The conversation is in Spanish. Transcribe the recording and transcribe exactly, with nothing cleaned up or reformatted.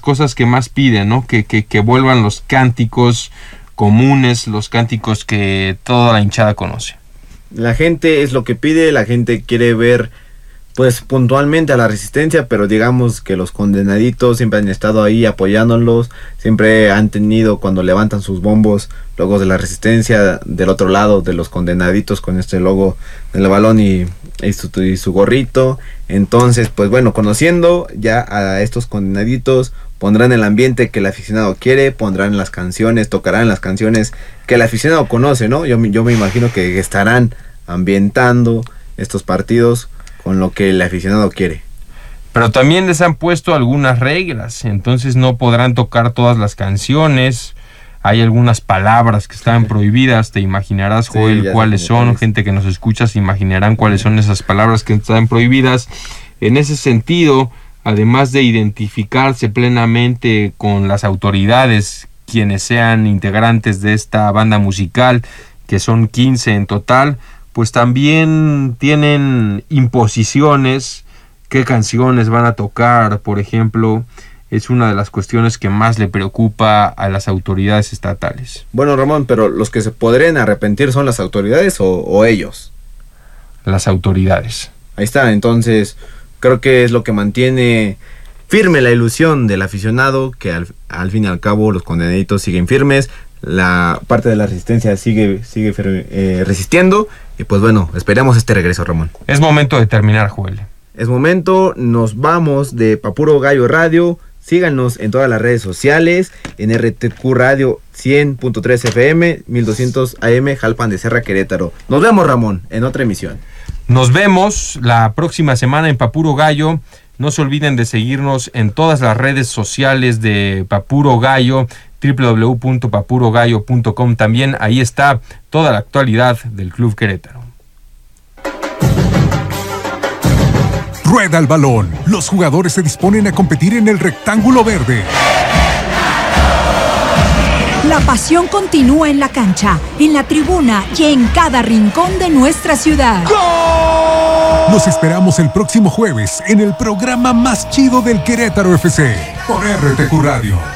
cosas que más piden, ¿no? Que, que, que vuelvan los cánticos comunes, los cánticos que toda la hinchada conoce. La gente es lo que pide, la gente quiere ver pues puntualmente a la Resistencia, pero digamos que los condenaditos siempre han estado ahí apoyándolos, siempre han tenido cuando levantan sus bombos logos de la Resistencia del otro lado de los condenaditos con este logo del balón y, y, su, y su gorrito. Entonces pues bueno, conociendo ya a estos condenaditos, pondrán el ambiente que el aficionado quiere, pondrán las canciones, tocarán las canciones que el aficionado conoce, ¿no? Yo, yo me imagino que estarán ambientando estos partidos con lo que el aficionado quiere. Pero también les han puesto algunas reglas, entonces no podrán tocar todas las canciones. Hay algunas palabras que están prohibidas, te imaginarás, Joel, sí, cuáles son. Cuáles. Gente que nos escucha se imaginarán cuáles son esas palabras que están prohibidas. En ese sentido, además de identificarse plenamente con las autoridades, quienes sean integrantes de esta banda musical, que son quince en total, pues también tienen imposiciones, qué canciones van a tocar, por ejemplo, es una de las cuestiones que más le preocupa a las autoridades estatales. Bueno, Ramón, pero los que se podrían arrepentir son las autoridades o, o ellos. Las autoridades. Ahí está, entonces creo que es lo que mantiene firme la ilusión del aficionado, que al, al fin y al cabo los condenaditos siguen firmes, la parte de la Resistencia sigue, sigue eh, resistiendo. Y pues bueno, esperamos este regreso, Ramón. Es momento de terminar, Joel. Es momento, nos vamos de Papuro Gallo Radio. Síganos en todas las redes sociales, en R T Q Radio cien punto tres F M, mil doscientos A M, Jalpan de Serra, Querétaro. Nos vemos, Ramón, en otra emisión. Nos vemos la próxima semana en Papuro Gallo. No se olviden de seguirnos en todas las redes sociales de Papuro Gallo, doble u doble u doble u punto papuro gallo punto com. También ahí está toda la actualidad del Club Querétaro. Rueda el balón. Los jugadores se disponen a competir en el rectángulo verde. La pasión continúa en la cancha, en la tribuna y en cada rincón de nuestra ciudad. ¡Gol! Los esperamos el próximo jueves en el programa más chido del Querétaro F C por R T Q Radio.